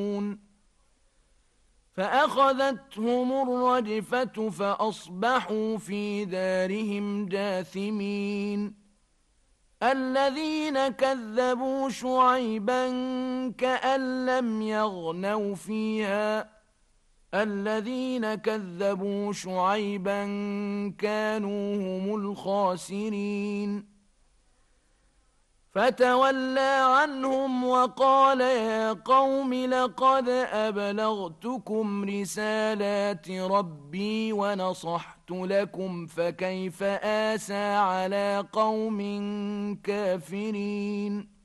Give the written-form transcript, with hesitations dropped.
فأخذتهم الرجفة فأصبحوا في دارهم جاثمين الذين كذبوا شعيبا كأن لم يغنوا فيها الذين كذبوا شعيبا كانوا هم الخاسرين فتولى عنهم وقال يا قوم لقد أبلغتكم رسالات ربي ونصحت لكم فكيف آسى على قوم كافرين